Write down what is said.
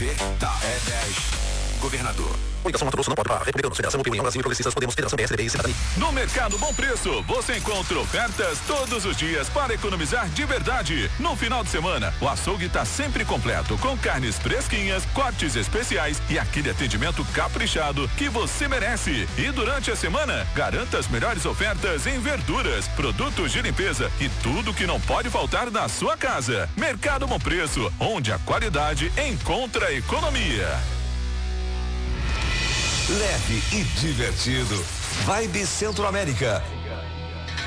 tá. É 10. Governador. Coligação Mato Grosso não pode parar. Republicanos, Federação, União Brasil e Progressistas, Podemos, Federação, PSDB e Cidadania. No Mercado Bom Preço, você encontra ofertas todos os dias para economizar de verdade. No final de semana, o açougue está sempre completo, com carnes fresquinhas, cortes especiais e aquele atendimento caprichado que você merece. E durante a semana, garanta as melhores ofertas em verduras, produtos de limpeza e tudo que não pode faltar na sua casa. Mercado Bom Preço, onde a qualidade encontra a economia. Leve e divertido. Vibe Centro América.